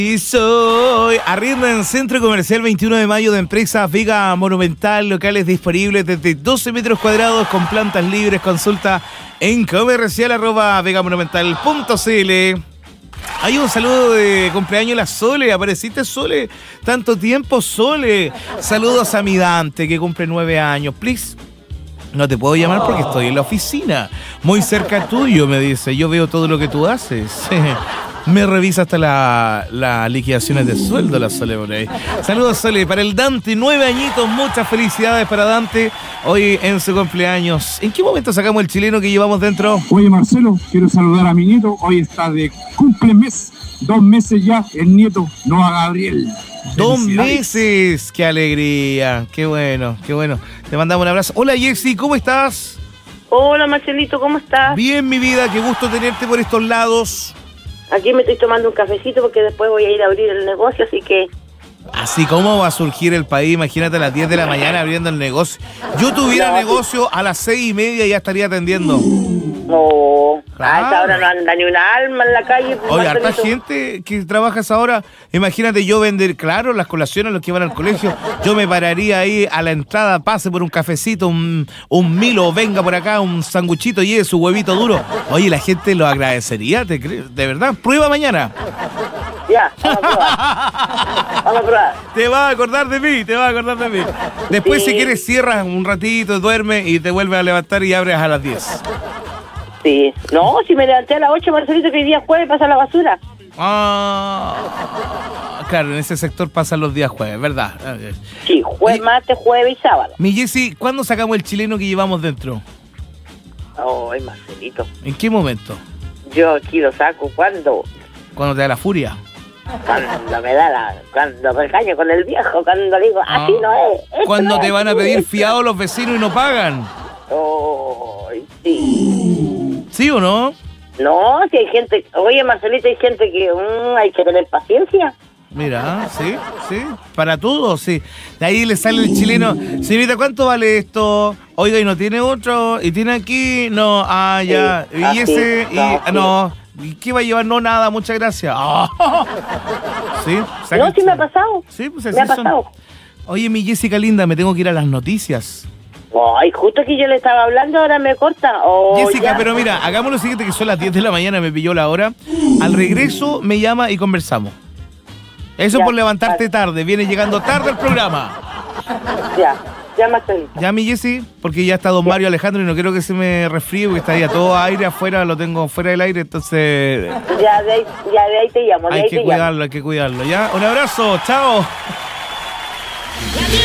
Y soy arriendo en Centro Comercial 21 de Mayo de Empresas Vega Monumental, locales disponibles desde 12 metros cuadrados con plantas libres. Consulta en comercial@vegamonumental.cl. Hay un saludo de cumpleaños la Sole. ¿Apareciste, Sole? Tanto tiempo, Sole. Saludos a mi Dante, que cumple 9 años. Please. No te puedo llamar porque estoy en la oficina. Muy cerca tuyo, me dice. Yo veo todo lo que tú haces. Me revisa hasta las liquidaciones de sueldo la Sole por ahí. Saludos, Sole. Para el Dante, 9 añitos. Muchas felicidades para Dante hoy en su cumpleaños. ¿En qué momento sacamos el chileno que llevamos dentro? Oye, Marcelo, quiero saludar a mi nieto. Hoy está de cumplemes. 2 meses ya, el nieto, Noah Gabriel. 2 meses. ¡Qué alegría! ¡Qué bueno, qué bueno! Te mandamos un abrazo. Hola, Jessy, ¿cómo estás? Hola, Marcelito, ¿cómo estás? Bien, mi vida. Qué gusto tenerte por estos lados. Aquí me estoy tomando un cafecito porque después voy a ir a abrir el negocio, así que... Así como va a surgir el país, imagínate a las 10 de la mañana abriendo el negocio. Yo tuviera negocio a las 6:30 y ya estaría atendiendo. No, Claro. a esta hora no anda ni una alma en la calle. Oye, harta Marcelito. gente que trabaja a esa hora. Imagínate yo vender, claro, las colaciones, los que van al colegio. Yo me pararía ahí a la entrada, pase por un cafecito, un Milo, venga por acá, un sanguchito, lleve su huevito duro. Oye, la gente lo agradecería, ¿te crees? De verdad, prueba mañana. Ya, vamos a probar. Vamos a probar. Te vas a acordar de mí, te vas a acordar de mí. Después, Sí. si quieres, cierras un ratito, duermes y te vuelves a levantar y abres a las 10. Sí. No, si me levanté a las 8, Marcelito, que hoy día jueves pasa la basura. Claro, en ese sector pasan los días jueves, ¿verdad? Sí, jueves, Oye, martes, jueves y sábado. Mi Jessy, ¿cuándo sacamos el chileno que llevamos dentro? Ay, Marcelito. ¿En qué momento? Yo aquí lo saco cuando ¿Cuándo te da la furia? me da cuando me caño con el viejo, cuando le digo, así no es. esto ¿Cuándo no te es van a así, pedir esto fiado los vecinos y no pagan? Ay, sí. ¿Sí o no? No, si hay gente, oye Marcelito, hay gente que hay que tener paciencia. Mira, sí, para todo, sí. De ahí le sale el chileno, señorita, ¿cuánto vale esto? Oiga, ¿y no tiene otro? ¿Y tiene aquí? No, ya. Sí, Y así, ese, así. no. ¿Y qué va a llevar? No, nada, muchas gracias. Sí, saca No, el sí me ha chileno. pasado. Sí, pues así Me ha son. pasado. Oye, mi Jessica linda, me tengo que ir a las noticias. Ay, justo que yo le estaba hablando, ahora me corta. Oh, Jessica, ya. pero mira, hagamos lo siguiente, que son las 10 de la mañana, me pilló la hora. Al regreso me llama y conversamos. Eso Ya, por levantarte vale. tarde, vienes llegando tarde al programa. Ya Marcelito. Ya, mi Jessy, porque ya está don Mario Alejandro y no quiero que se me resfríe porque está ya todo aire afuera, lo tengo fuera del aire, entonces Ya de ahí te llamo. de hay ahí que te llamo. cuidarlo, hay que cuidarlo. ¿Ya? Un abrazo, chao. La